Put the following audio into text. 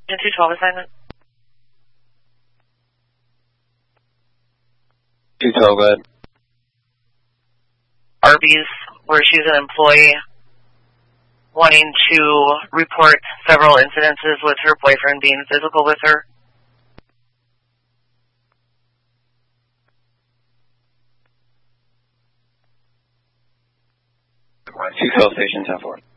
212 assignment. 212, go ahead. Arby's, where she's an employee, wanting to report several incidences with her boyfriend being physical with her. Come on, 212 station 10-4.